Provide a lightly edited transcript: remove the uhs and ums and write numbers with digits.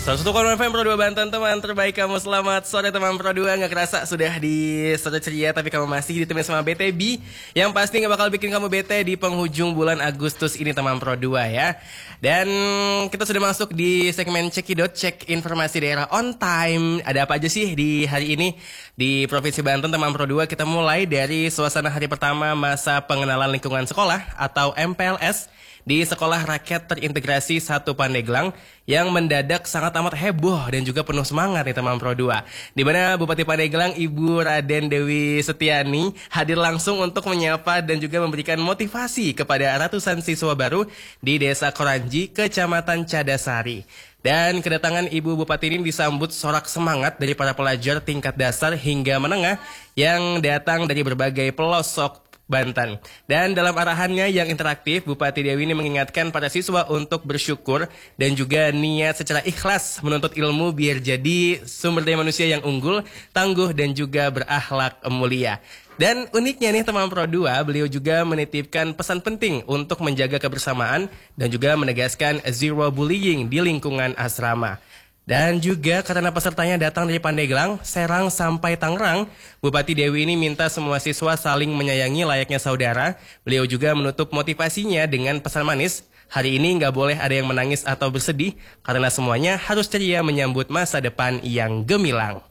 101,6 FM Pro 2 Banten, teman terbaik kamu. Selamat sore teman Pro 2. Gak kerasa sudah di sore ceria, tapi kamu masih ditemenin sama BTB, yang pasti gak bakal bikin kamu bete di penghujung bulan Agustus ini teman Pro 2 ya. Dan kita sudah masuk di segmen Cekidot, cek informasi daerah on time. Ada apa aja sih di hari ini di Provinsi Banten teman Pro 2. Kita mulai dari suasana hari pertama masa pengenalan lingkungan sekolah atau MPLS di Sekolah Rakyat Terintegrasi 1 Pandeglang yang mendadak sangat amat heboh dan juga penuh semangat nih teman Pro 2. Di mana Bupati Pandeglang Ibu Raden Dewi Setiani hadir langsung untuk menyapa dan juga memberikan motivasi kepada ratusan siswa baru di Desa Koranji, Kecamatan Cadasari. Dan kedatangan Ibu Bupati ini disambut sorak semangat dari para pelajar tingkat dasar hingga menengah yang datang dari berbagai pelosok Banten. Dan dalam arahannya yang interaktif, Bupati Dewi ini mengingatkan para siswa untuk bersyukur dan juga niat secara ikhlas menuntut ilmu biar jadi sumber daya manusia yang unggul, tangguh dan juga berakhlak mulia. Dan uniknya nih teman Pro 2, beliau juga menitipkan pesan penting untuk menjaga kebersamaan dan juga menegaskan zero bullying di lingkungan asrama. Dan juga karena pesertanya datang dari Pandeglang, Serang sampai Tangerang, Bupati Dewi ini minta semua siswa saling menyayangi layaknya saudara. Beliau juga menutup motivasinya dengan pesan manis, hari ini nggak boleh ada yang menangis atau bersedih, karena semuanya harus ceria menyambut masa depan yang gemilang.